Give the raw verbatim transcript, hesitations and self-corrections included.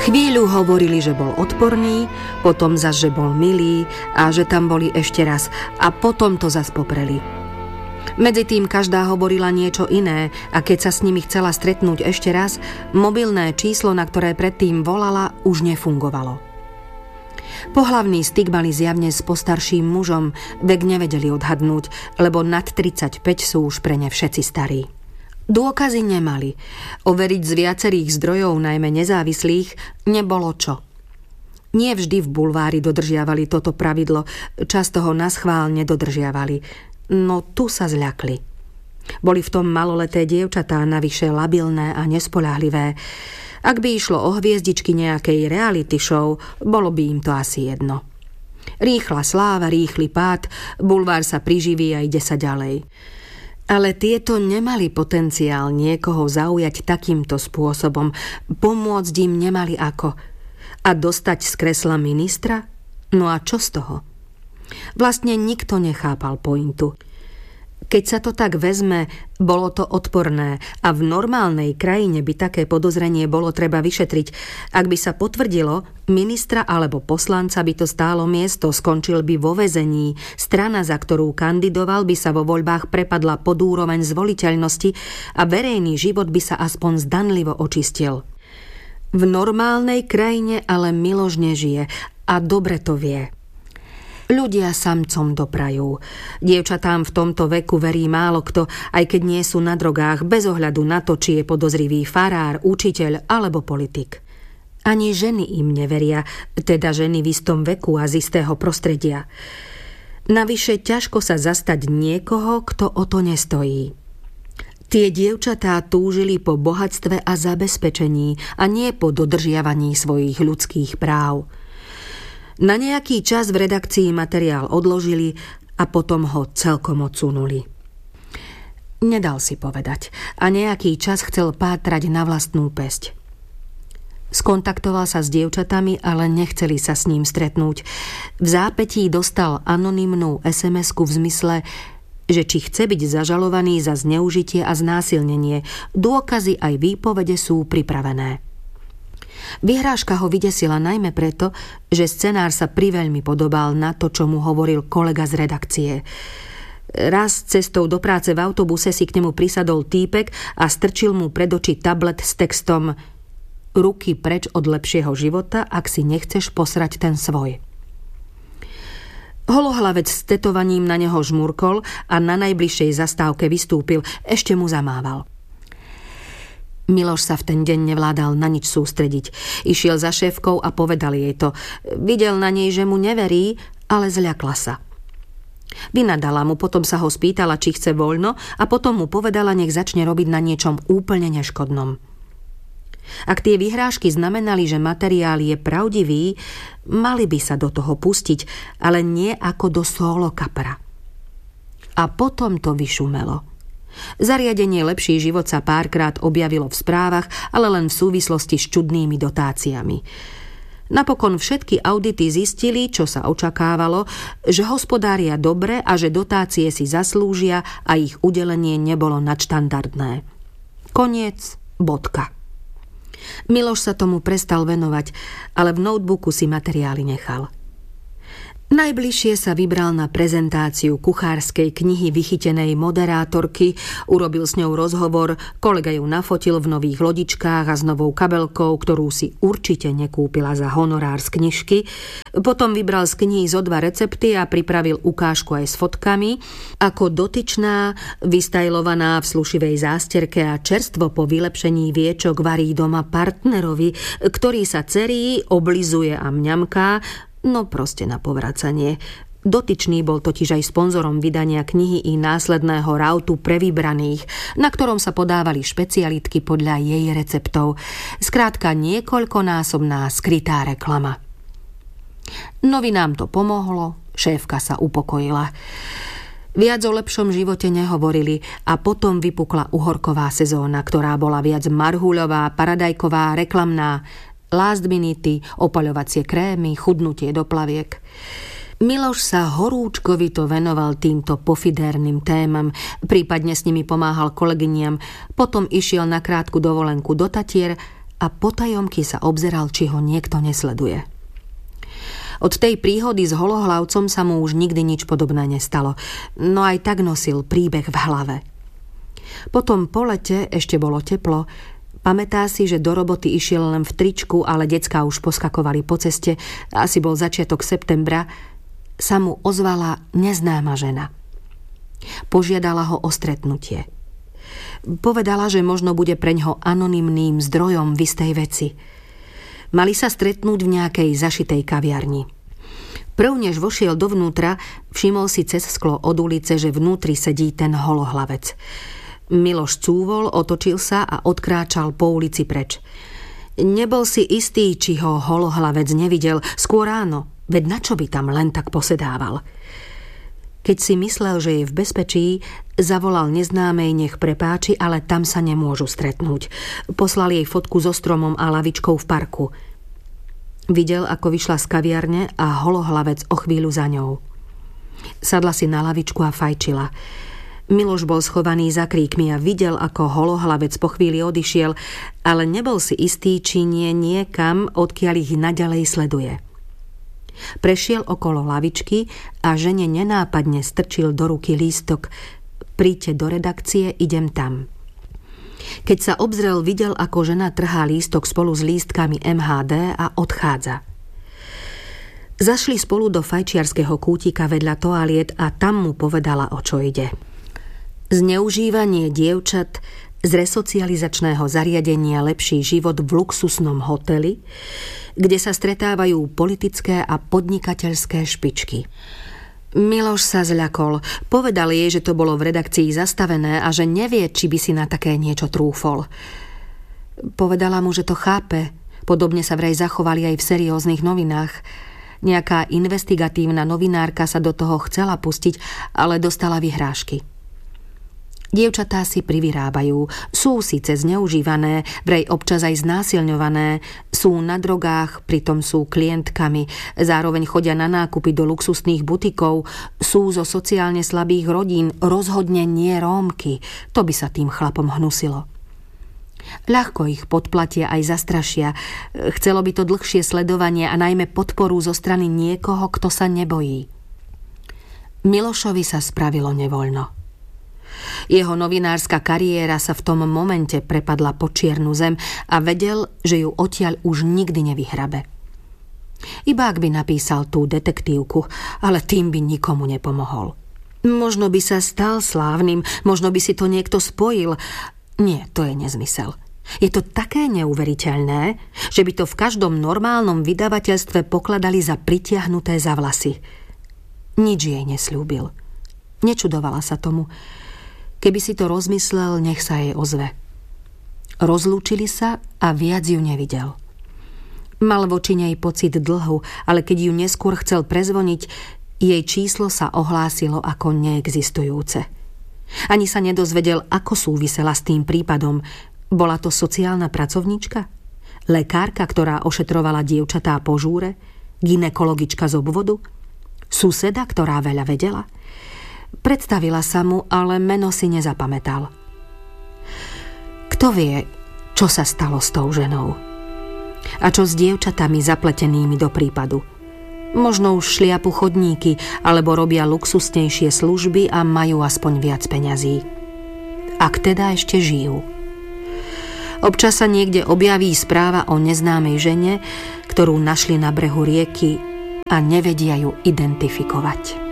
Chvíľu hovorili, že bol odporný, potom zas, že bol milý a že tam boli ešte raz a potom to zas popreli. Medzi tým každá hovorila niečo iné a keď sa s nimi chcela stretnúť ešte raz, mobilné číslo, na ktoré predtým volala, už nefungovalo. Pohlavný styk mali zjavne s postarším mužom, vek nevedeli odhadnúť, lebo nad tridsaťpäť sú už pre ne všetci starí. Dôkazy nemali. Overiť z viacerých zdrojov, najmä nezávislých, nebolo čo. Nie vždy v bulvári dodržiavali toto pravidlo, často ho naschvál nedodržiavali. No tu sa zľakli. Boli v tom maloleté dievčatá, navyše labilné a nespoľahlivé. Ak by išlo o hviezdičky nejakej reality show, bolo by im to asi jedno. Rýchla sláva, rýchly pád, bulvár sa priživí a ide sa ďalej. Ale tieto nemali potenciál niekoho zaujať takýmto spôsobom, pomôcť im nemali ako. A dostať z kresla ministra? No a čo z toho? Vlastne nikto nechápal pointu. Keď sa to tak vezme, bolo to odporné a v normálnej krajine by také podozrenie bolo treba vyšetriť. Ak by sa potvrdilo, ministra alebo poslanca by to stálo miesto, skončil by vo väzení, strana, za ktorú kandidoval, by sa vo voľbách prepadla pod úroveň zvoliteľnosti a verejný život by sa aspoň zdanlivo očistil. V normálnej krajine ale Miloš nežije a dobre to vie. Ľudia samcom doprajú. Dievčatám v tomto veku verí málo kto, aj keď nie sú na drogách, bez ohľadu na to, či je podozrivý farár, učiteľ alebo politik. Ani ženy im neveria, teda ženy v istom veku a z istého prostredia. Navyše ťažko sa zastať niekoho, kto o to nestojí. Tie dievčatá túžili po bohatstve a zabezpečení a nie po dodržiavaní svojich ľudských práv. Na nejaký čas v redakcii materiál odložili a potom ho celkom odsunuli. Nedal si povedať a nejaký čas chcel pátrať na vlastnú päsť. Skontaktoval sa s dievčatami, ale nechceli sa s ním stretnúť. V zápätí dostal anonymnú es em esku v zmysle, že či chce byť zažalovaný za zneužitie a znásilnenie. Dôkazy aj výpovede sú pripravené. Vyhrážka ho vydesila najmä preto, že scenár sa priveľmi podobal na to, čo mu hovoril kolega z redakcie. Raz cestou do práce v autobuse si k nemu prisadol týpek a strčil mu pred oči tablet s textom Ruky preč od lepšieho života, ak si nechceš posrať ten svoj. Holohlavec s tetovaním na neho žmurkol a na najbližšej zastávke vystúpil, ešte mu zamával. Miloš sa v ten deň nevládal na nič sústrediť. Išiel za šéfkou a povedal jej to. Videl na nej, že mu neverí, ale zľakla sa. Vynadala mu, potom sa ho spýtala, či chce voľno a potom mu povedala, nech začne robiť na niečom úplne neškodnom. Ak tie vyhrážky znamenali, že materiál je pravdivý, mali by sa do toho pustiť, ale nie ako do solo kapra. A potom to vyšumelo. Zariadenie Lepší život sa párkrát objavilo v správach, ale len v súvislosti s čudnými dotáciami. Napokon všetky audity zistili, čo sa očakávalo, že hospodária dobre a že dotácie si zaslúžia a ich udelenie nebolo nadštandardné. Koniec, bodka. Miloš sa tomu prestal venovať, ale v notebooku si materiály nechal. Najbližšie sa vybral na prezentáciu kuchárskej knihy vychytenej moderátorky, urobil s ňou rozhovor, kolega ju nafotil v nových lodičkách a s novou kabelkou, ktorú si určite nekúpila za honorár z knižky. Potom vybral z knihy zo dva recepty a pripravil ukážku aj s fotkami, ako dotyčná, vystajlovaná v slušivej zásterke a čerstvo po vylepšení viečok varí doma partnerovi, ktorý sa cerí, oblizuje a mňamká, no proste na povracanie. Dotyčný bol totiž aj sponzorom vydania knihy i následného rautu pre vybraných, na ktorom sa podávali špecialitky podľa jej receptov. Skrátka niekoľkonásobná skrytá reklama. Novinám to pomohlo, šéfka sa upokojila. Viac o lepšom živote nehovorili a potom vypukla uhorková sezóna, ktorá bola viac marhuľová, paradajková, reklamná, last minute, opaľovacie krémy, chudnutie do plaviek. Miloš sa horúčkovito venoval týmto pofidérnym témam, prípadne s nimi pomáhal kolegyniam, potom išiel na krátku dovolenku do Tatier a potajomky sa obzeral, či ho niekto nesleduje. Od tej príhody s holohlavcom sa mu už nikdy nič podobné nestalo, no aj tak nosil príbeh v hlave. Potom po lete, ešte bolo teplo, pamätá si, že do roboty išiel len v tričku, ale decká už poskakovali po ceste, asi bol začiatok septembra, sa mu ozvala neznáma žena. Požiadala ho o stretnutie. Povedala, že možno bude preňho anonymným zdrojom v istej veci. Mali sa stretnúť v nejakej zašitej kaviarni. Prv než vošiel dovnútra, všimol si cez sklo od ulice, že vnútri sedí ten holohlavec. Miloš cúvol, otočil sa a odkráčal po ulici preč. Nebol si istý, či ho holohlavec nevidel, skôr áno, veď na čo by tam len tak posedával. Keď si myslel, že je v bezpečí, zavolal neznámej, nech prepáči, ale tam sa nemôžu stretnúť. Poslal jej fotku so stromom a lavičkou v parku. Videl, ako vyšla z kaviarne a holohlavec o chvíľu za ňou. Sadla si na lavičku a fajčila. Miloš bol schovaný za kríkmi a videl, ako holohlavec po chvíli odišiel, ale nebol si istý, či nie niekam, odkiaľ ich naďalej sleduje. Prešiel okolo lavičky a žene nenápadne strčil do ruky lístok. Príďte do redakcie, idem tam. Keď sa obzrel, videl, ako žena trhá lístok spolu s lístkami em há dé a odchádza. Zašli spolu do fajčiarskeho kútika vedľa toaliet a tam mu povedala, o čo ide. Zneužívanie dievčat z resocializačného zariadenia Lepší život v luxusnom hoteli, kde sa stretávajú politické a podnikateľské špičky. Miloš sa zľakol. Povedal jej, že to bolo v redakcii zastavené a že nevie, či by si na také niečo trúfol. Povedala mu, že to chápe. Podobne sa vraj zachovali aj v serióznych novinách. Nejaká investigatívna novinárka sa do toho chcela pustiť, ale dostala vyhrážky. Dievčatá si privyrábajú, sú síce zneužívané, vraj občas aj znásilňované, sú na drogách, pritom sú klientkami, zároveň chodia na nákupy do luxusných butikov, sú zo sociálne slabých rodín, rozhodne nie Rómky, to by sa tým chlapom hnusilo. Ľahko ich podplatia aj zastrašia, chcelo by to dlhšie sledovanie a najmä podporu zo strany niekoho, kto sa nebojí. Milošovi sa spravilo nevoľno. Jeho novinárska kariéra sa v tom momente prepadla po čiernu zem a vedel, že ju odtiaľ už nikdy nevyhrabe. Iba ak by napísal tú detektívku, ale tým by nikomu nepomohol. Možno by sa stal slávnym, možno by si to niekto spojil. Nie, to je nezmysel. Je to také neuveriteľné, že by to v každom normálnom vydavateľstve pokladali za pritiahnuté za vlasy. Nič jej nesľúbil. Nečudovala sa tomu. Keby si to rozmyslel, nech sa jej ozve. Rozlúčili sa a viac ju nevidel. Mal voči nej pocit dlhu, ale keď ju neskôr chcel prezvoniť, jej číslo sa ohlásilo ako neexistujúce. Ani sa nedozvedel, ako súvisela s tým prípadom. Bola to sociálna pracovníčka? Lekárka, ktorá ošetrovala dievčatá po žúre? Gynekologička z obvodu? Suseda, ktorá veľa vedela? Predstavila sa mu, ale meno si nezapamätal. Kto vie, čo sa stalo s tou ženou? A čo s dievčatami zapletenými do prípadu? Možno už šliapu chodníky, alebo robia luxusnejšie služby a majú aspoň viac peňazí. Ak teda ešte žijú. Občas sa niekde objaví správa o neznámej žene, ktorú našli na brehu rieky a nevedia ju identifikovať.